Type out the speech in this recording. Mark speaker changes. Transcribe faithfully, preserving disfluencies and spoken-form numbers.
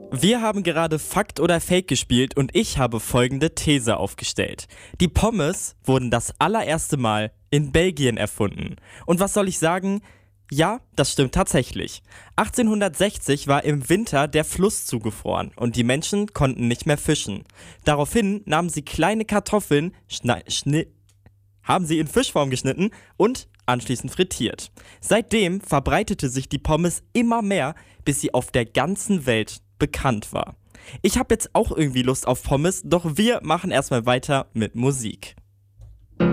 Speaker 1: Wir haben gerade Fakt oder Fake gespielt und ich habe folgende These aufgestellt. Die Pommes wurden das allererste Mal in Belgien erfunden. Und was soll ich sagen? Ja, das stimmt tatsächlich. achtzehnhundertsechzig war im Winter der Fluss zugefroren und die Menschen konnten nicht mehr fischen. Daraufhin nahmen sie kleine Kartoffeln, schna- schni- haben sie in Fischform geschnitten und anschließend frittiert. Seitdem verbreitete sich die Pommes immer mehr, bis sie auf der ganzen Welt bekannt war. Ich habe jetzt auch irgendwie Lust auf Pommes, doch wir machen erstmal weiter mit Musik.